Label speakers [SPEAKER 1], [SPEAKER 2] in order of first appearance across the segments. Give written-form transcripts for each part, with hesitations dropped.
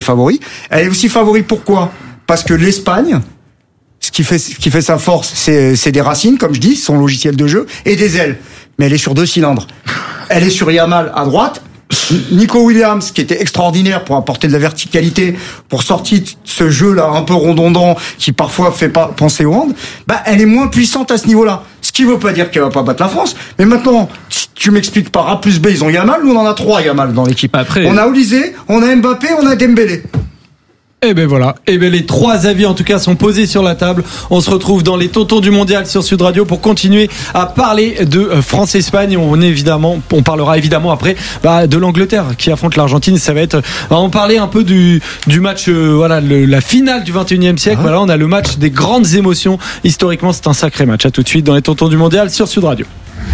[SPEAKER 1] favori. Elle est aussi favori pourquoi ? Parce que l'Espagne, ce qui fait sa force, c'est des racines, comme je dis, son logiciel de jeu, et des ailes. Mais elle est sur 2 cylindres. Elle est sur Yamal à droite. Nico Williams, qui était extraordinaire pour apporter de la verticalité, pour sortir de ce jeu-là un peu redondant, qui parfois fait pas penser au hand, elle est moins puissante à ce niveau-là. Ce qui veut pas dire qu'elle va pas battre la France. Mais maintenant, tu m'expliques par A plus B, ils ont Yamal, nous on en a 3 Yamal dans l'équipe.
[SPEAKER 2] Après,
[SPEAKER 1] on a Olysée, on a Mbappé, on a Dembélé.
[SPEAKER 3] Et ben voilà. Et ben les 3 avis en tout cas sont posés sur la table. On se retrouve dans les Tontons du Mondial sur Sud Radio pour continuer à parler de France-Espagne. On parlera évidemment après de l'Angleterre qui affronte l'Argentine. Ça va être, on va parler un peu du match, la finale du 21e siècle. Voilà, on a le match des grandes émotions. Historiquement, c'est un sacré match. À tout de suite dans les Tontons du Mondial sur Sud Radio.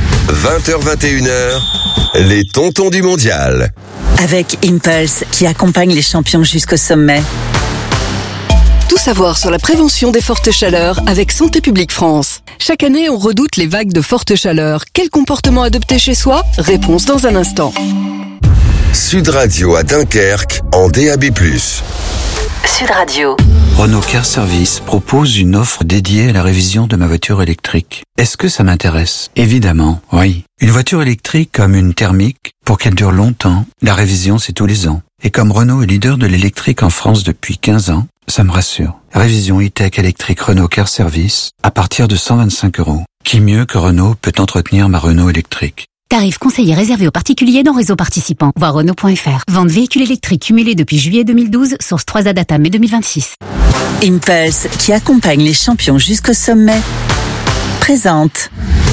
[SPEAKER 4] 20h-21h, les Tontons du Mondial.
[SPEAKER 5] Avec Impulse qui accompagne les champions jusqu'au sommet.
[SPEAKER 6] Tout savoir sur la prévention des fortes chaleurs avec Santé publique France. Chaque année, on redoute les vagues de forte chaleur. Quel comportement adopter chez soi ? Réponse dans un instant.
[SPEAKER 4] Sud Radio à Dunkerque en DAB+.
[SPEAKER 5] Sud Radio.
[SPEAKER 7] Renault Car Service propose une offre dédiée à la révision de ma voiture électrique. Est-ce que ça m'intéresse ? Évidemment, oui. Une voiture électrique comme une thermique, pour qu'elle dure longtemps, la révision c'est tous les ans. Et comme Renault est leader de l'électrique en France depuis 15 ans, ça me rassure. Révision e-tech électrique Renault Car Service à partir de 125 €. Qui mieux que Renault peut entretenir ma Renault électrique ?
[SPEAKER 8] Tarif conseillé réservé aux particuliers dans réseau participant. Voir Renault.fr. Vente véhicules électriques cumulés depuis juillet 2012. Source 3A Data mai 2026.
[SPEAKER 5] Impulse qui accompagne les champions jusqu'au sommet. Présente.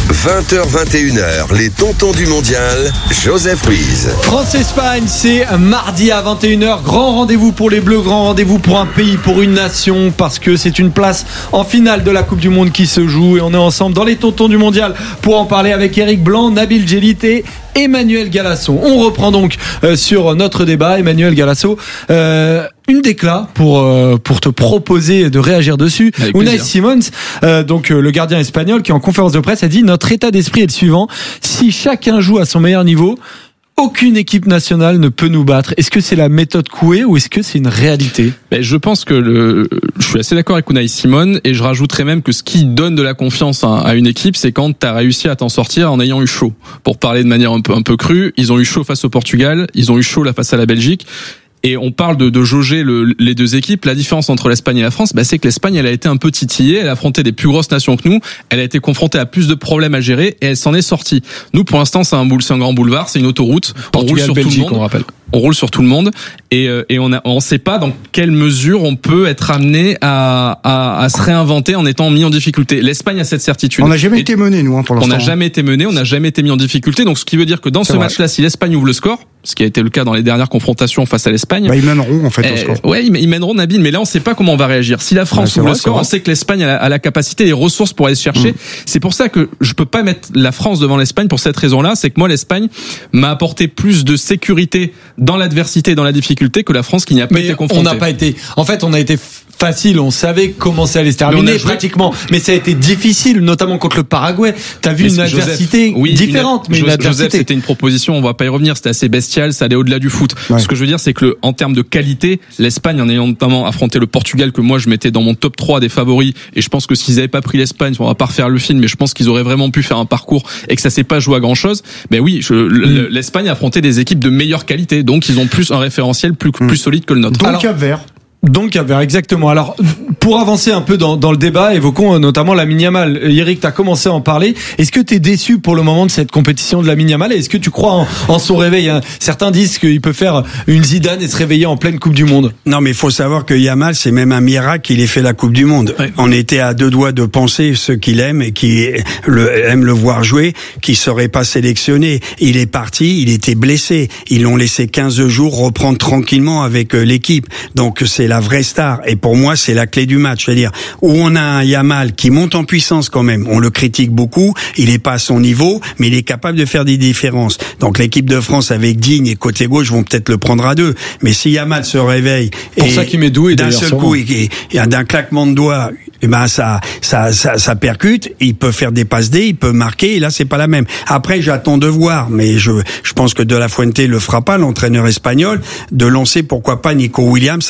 [SPEAKER 4] 20h-21h, les Tontons du Mondial, Joseph Ruiz.
[SPEAKER 3] France-Espagne, c'est mardi à 21h. Grand rendez-vous pour les Bleus, grand rendez-vous pour un pays, pour une nation, parce que c'est une place en finale de la Coupe du Monde qui se joue. Et on est ensemble dans les Tontons du Mondial pour en parler avec Eric Blanc, Nabil Djellit et Emmanuel Galasso. On reprend donc sur notre débat. Emmanuel Galasso, une décla pour te proposer de réagir dessus. Unai Simons, donc le gardien espagnol, qui en conférence de presse a dit: notre état d'esprit est le suivant, si chacun joue à son meilleur niveau, aucune équipe nationale ne peut nous battre. Est-ce que c'est la méthode Coué ou est-ce que c'est une réalité ?
[SPEAKER 2] Je pense que je suis assez d'accord avec Unai Simon, et je rajouterais même que ce qui donne de la confiance à une équipe, c'est quand tu as réussi à t'en sortir en ayant eu chaud. Pour parler de manière un peu crue, ils ont eu chaud face au Portugal, ils ont eu chaud là face à la Belgique. Et on parle de jauger les deux équipes. La différence entre l'Espagne et la France, c'est que l'Espagne, elle a été un peu titillée, elle a affronté des plus grosses nations que nous, elle a été confrontée à plus de problèmes à gérer et elle s'en est sortie. Nous, pour l'instant, c'est un grand boulevard, c'est une autoroute.
[SPEAKER 3] Portugal,
[SPEAKER 2] on roule sur
[SPEAKER 3] Belgique,
[SPEAKER 2] tout le monde.
[SPEAKER 3] on rappelle.
[SPEAKER 2] On roule sur tout le monde et on sait pas dans quelle mesure on peut être amené à se réinventer en étant mis en difficulté. L'Espagne a cette certitude.
[SPEAKER 1] On n'a jamais été mené, nous, pour l'instant.
[SPEAKER 2] On n'a jamais été mené, on n'a jamais été mis en difficulté. Donc, ce qui veut dire que dans ce match-là, si l'Espagne ouvre le score, ce qui a été le cas dans les dernières confrontations face à l'Espagne.
[SPEAKER 1] Ils mèneront, en fait, au score.
[SPEAKER 2] Ouais, ils mèneront, Nabil, mais là, on sait pas comment on va réagir. Si la France ouvre le score, on sait que l'Espagne a la capacité, les ressources pour aller se chercher. C'est pour ça que je peux pas mettre la France devant l'Espagne pour cette raison-là. C'est que moi, l'Espagne m'a apporté plus de sécurité dans l'adversité, dans la difficulté que la France qui n'y a pas été confrontée.
[SPEAKER 3] On n'a pas été, en fait, on a été facile, on savait comment ça allait se terminer pratiquement, mais ça a été difficile, notamment contre le Paraguay. T'as vu une adversité différente, mais une adversité.
[SPEAKER 2] Joseph, c'était une proposition, on va pas y revenir, c'était assez bestial, ça allait au-delà du foot. Ouais. Ce que je veux dire, c'est que en termes de qualité, l'Espagne, en ayant notamment affronté le Portugal, que moi je mettais dans mon top 3 des favoris, et je pense que s'ils avaient pas pris l'Espagne, on va pas refaire le film, mais je pense qu'ils auraient vraiment pu faire un parcours et que ça s'est pas joué à grand chose. Mais oui, l'Espagne a affronté des équipes de meilleure qualité, donc ils ont plus un référentiel plus solide que le nôtre.
[SPEAKER 1] Donc Cap-Vert.
[SPEAKER 3] Donc, exactement. Alors, pour avancer un peu dans le débat, évoquons notamment Lamine Yamal. Eric, t'as commencé à en parler. Est-ce que t'es déçu pour le moment de cette compétition de Lamine Yamal? Est-ce que tu crois en son réveil? Certains disent qu'il peut faire une Zidane et se réveiller en pleine Coupe du Monde.
[SPEAKER 9] Non, mais il faut savoir que Yamal, c'est même un miracle qu'il ait fait la Coupe du Monde. Ouais. On était à deux doigts de penser, ceux qui l'aiment et qui aiment le voir jouer, qu'il serait pas sélectionné. Il est parti, il était blessé. Ils l'ont laissé 15 jours reprendre tranquillement avec l'équipe. Donc, c'est la vraie star. Et pour moi, c'est la clé du match. C'est-à-dire, où on a un Yamal qui monte en puissance quand même. On le critique beaucoup. Il est pas à son niveau, mais il est capable de faire des différences. Donc, l'équipe de France avec Digne et côté gauche vont peut-être le prendre à deux. Mais si Yamal se réveille,
[SPEAKER 3] pour ça qu'il met doué
[SPEAKER 9] d'un seul coup, et d'un claquement de doigts, ça percute. Il peut faire des passes D, il peut marquer. Et là, c'est pas la même. Après, j'attends de voir, mais je pense que De La Fuente le fera pas, l'entraîneur espagnol, de lancer pourquoi pas Nico Williams